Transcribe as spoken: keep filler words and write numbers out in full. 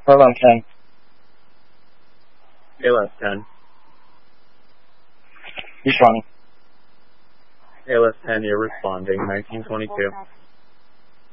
Hold on, ten. A L S ten. Responding. A L S ten, you're responding. nineteen twenty-two.